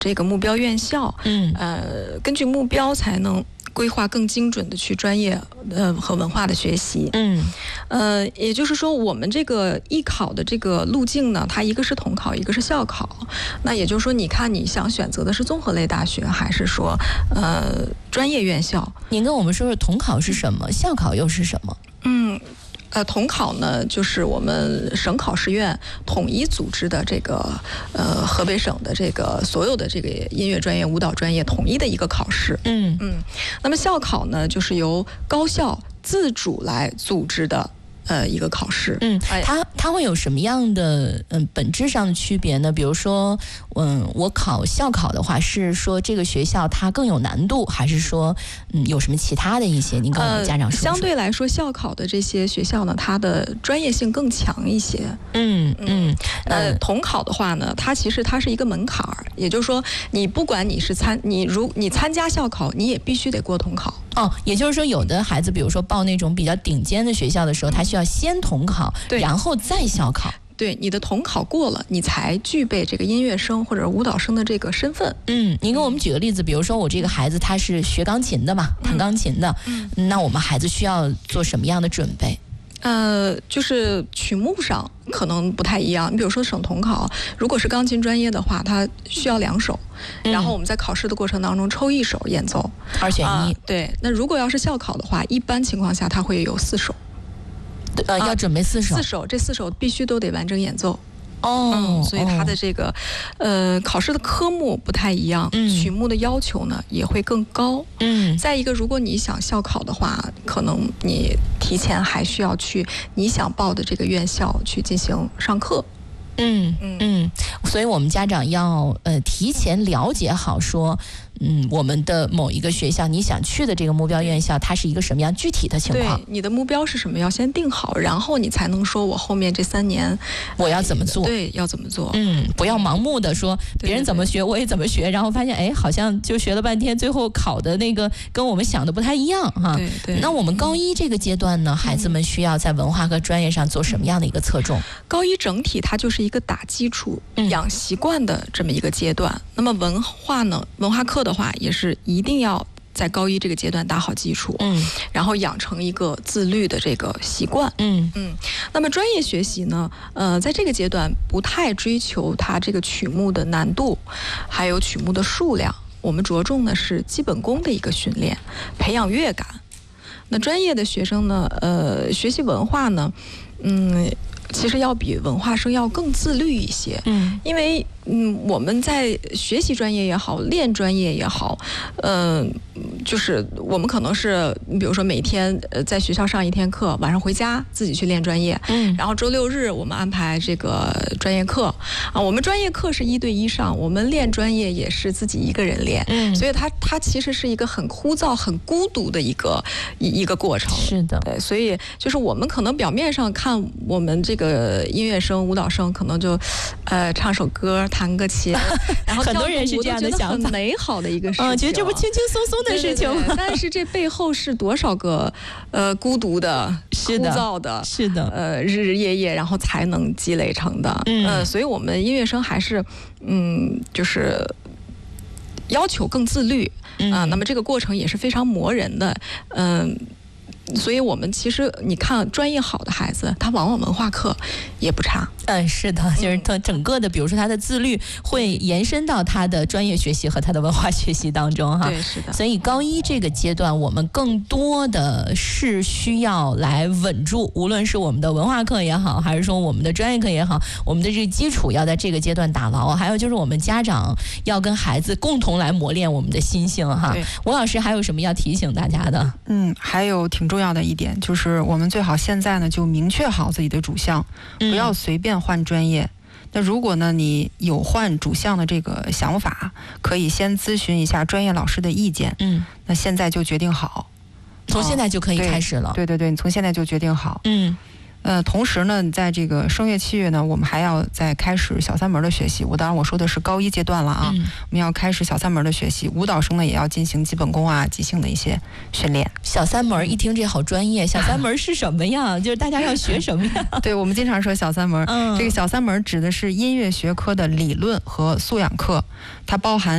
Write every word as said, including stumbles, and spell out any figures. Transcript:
这个目标院校， 嗯， 呃，根据目标才能规划更精准的去专业呃和文化的学习。 嗯， 呃，也就是说，我们这个艺考的这个路径呢，它一个是统考，一个是校考。那也就是说，你看你想选择的是综合类大学，还是说呃专业院校？ 您跟我们说说统考是什么，校考又是什么？ 嗯。呃，统考呢，就是我们省考试院统一组织的这个呃河北省的这个所有的这个音乐专业、舞蹈专业统一的一个考试。 嗯嗯。那么校考呢，就是由高校自主来组织的。呃，一个考试， 嗯，它它会有什么样的嗯本质上的区别呢？比如说，嗯，我考校考的话，是说这个学校它更有难度，还是说嗯有什么其他的一些？您跟我们家长说说。 呃、相对来说，校考的这些学校呢，它的专业性更强一些。 嗯嗯。 呃，统考的话呢，它其实它是一个门槛儿，也就是说，你不管你是参你如你参加校考，你也必须得过统考。 哦，也就是说，有的孩子，比如说报那种比较顶尖的学校的时候，他需要先统考，然后再校考。 对，你的统考过了，你才具备这个音乐生或者舞蹈生的这个身份。 嗯，您给我们举个例子，比如说我这个孩子他是学钢琴的嘛，弹钢琴的，嗯，那我们孩子需要做什么样的准备？ 呃，就是曲目上可能不太一样。你比如说省统考，如果是钢琴专业的话，它需要两首，嗯、然后我们在考试的过程当中抽一首演奏， 二选一、 呃。对，那如果要是校考的话，一般情况下它会有四首， 呃，要准备四首， 四首，这四首必须都得完整演奏。 哦、 嗯，所以它的这个，哦、呃，考试的科目不太一样，嗯，曲目的要求呢也会更高。 嗯， 再一个，如果你想校考的话，可能你提前还需要去你想报的这个院校去进行上课。 嗯嗯嗯，所以我们家长要呃提前了解好说。嗯，我们的某一个学校，你想去的这个目标院校，它是一个什么样具体的情况？ 对，你的目标是什么，要先定好，然后你才能说我后面这三年我要怎么做？ 对，要怎么做？ 嗯，不要盲目的说别人怎么学我也怎么学，然后发现哎，好像就学了半天，最后考的那个跟我们想的不太一样哈。 对对。 那我们高一这个阶段呢，嗯、孩子们需要在文化和专业上做什么样的一个侧重？ 高一整体它就是一个打基础、嗯、养习惯的这么一个阶段。那么文化呢，文化课的话也是一定要在高一这个阶段打好基础，嗯，然后养成一个自律的这个习惯，嗯嗯。那么专业学习呢，呃，在这个阶段不太追求它这个曲目的难度，还有曲目的数量，我们着重的是基本功的一个训练，培养乐感。那专业的学生呢，呃，学习文化呢，嗯。其实要比文化生要更自律一些，嗯，因为嗯我们在学习专业也好，练专业也好，嗯、呃，就是我们可能是比如说每天呃在学校上一天课，晚上回家自己去练专业，嗯，然后周六日我们安排这个专业课啊，我们专业课是一对一上，我们练专业也是自己一个人练，嗯，所以它它其实是一个很枯燥、很孤独的一个一一个过程， 是的， 对，所以就是我们可能表面上看我们这个。个音乐生、舞蹈生可能就，呃，唱首歌、弹个琴，然后很多人是这样的想法， 很美好的一个事情， 嗯，觉得这不轻轻松松的事情吗？ 对对对，但是这背后是多少个呃孤独的、枯燥的， 是的， 呃，日日夜夜，然后才能积累成的。嗯、呃，所以我们音乐生还是，嗯，就是要求更自律啊、嗯呃。那么这个过程也是非常磨人的，嗯、呃。所以我们其实你看专业好的孩子，他往往文化课也不差。 嗯，是的，就是他整个的，比如说他的自律会延伸到他的专业学习和他的文化学习当中哈。 对，是的。 所以高一这个阶段，我们更多的是需要来稳住，无论是我们的文化课也好，还是说我们的专业课也好，我们的这个基础要在这个阶段打牢。还有就是我们家长要跟孩子共同来磨练我们的心性哈。吴老师还有什么要提醒大家的？ 嗯，还有挺重要的一点就是我们最好现在呢就明确好自己的主项，不要随便换专业。嗯，那如果呢你有换主项的这个想法，可以先咨询一下专业老师的意见。嗯，那现在就决定好， 从现在就可以开始了。 哦、对对对，你从现在就决定好。 嗯。 呃，同时呢，在这个声乐器乐呢，我们还要再开始小三门的学习。我当然我说的是高一阶段了啊，嗯、我们要开始小三门的学习。舞蹈生呢也要进行基本功啊、即兴的一些训练。 小三门一听这好专业，小三门是什么呀？就是大家要学什么呀？ 对，我们经常说小三门，嗯、这个小三门指的是音乐学科的理论和素养课，它包含